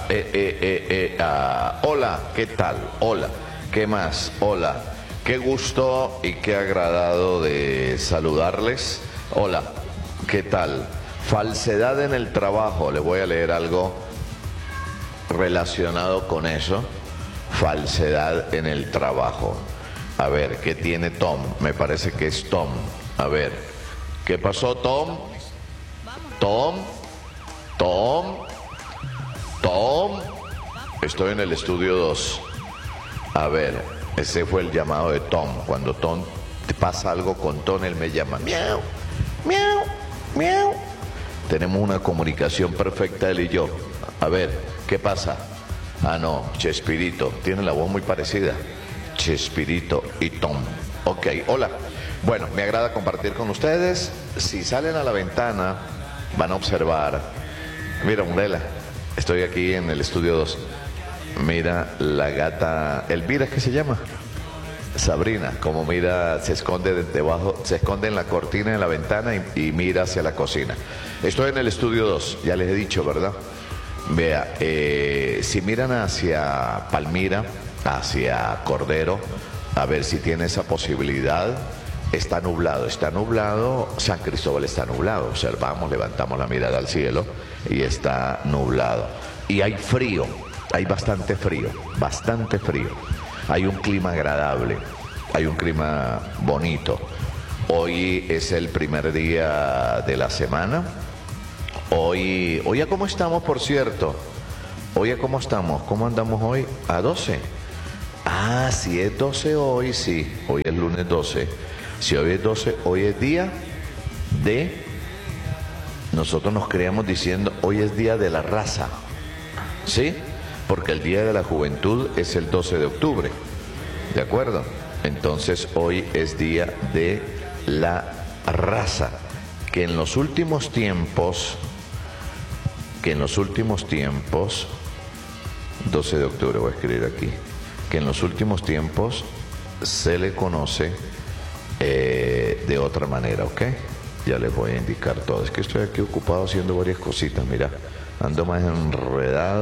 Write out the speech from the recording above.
Hola, ¿qué tal? Hola, ¿qué más? Hola, qué gusto y qué agradado de saludarles. Hola, ¿qué tal? Falsedad en el trabajo, le voy a leer algo relacionado con eso. Falsedad en el trabajo. A ver, ¿qué tiene Tom? Me parece que es Tom. A ver, ¿qué pasó, Tom? Tom, Tom, Tom. Estoy en el estudio 2. A ver, ese fue el llamado de Tom. Cuando Tom te pasa algo con Tom, él me llama. Miau, miau, miau. Tenemos una comunicación perfecta él y yo. A ver, ¿qué pasa? Ah, no, Chespirito. Tiene la voz muy parecida. Chespirito y Tom. Ok, hola. Bueno, me agrada compartir con ustedes. Si salen a la ventana, van a observar. Mira, Umbrella, estoy aquí en el estudio 2. Mira la gata Elvira, ¿qué se llama? Sabrina, como mira, se esconde debajo, se esconde en la cortina de la ventana y mira hacia la cocina. Estoy en el estudio 2, ya les he dicho, ¿verdad? Vea, si miran hacia Palmira, hacia Cordero, a ver si tiene esa posibilidad. Está nublado, San Cristóbal está nublado, observamos, levantamos la mirada al cielo y está nublado. Y hay frío, hay bastante frío, bastante frío. Hay un clima agradable, hay un clima bonito. Hoy es el primer día de la semana. Hoy ¿a cómo estamos, por cierto? Hoy ¿a cómo estamos? ¿Cómo andamos hoy? ¿A 12? Ah, si es 12 hoy, sí. Hoy es lunes 12. Si hoy es 12, hoy es día de... Nosotros nos creamos diciendo, hoy es día de la raza. ¿Sí? Porque el día de la juventud es el 12 de octubre. ¿De acuerdo? Entonces hoy es día de la raza. Que en los últimos tiempos... 12 de octubre voy a escribir aquí, que en los últimos tiempos se le conoce de otra manera, ¿ok? Ya les voy a indicar todo. Es que estoy aquí ocupado haciendo varias cositas, mira, ando más enredado.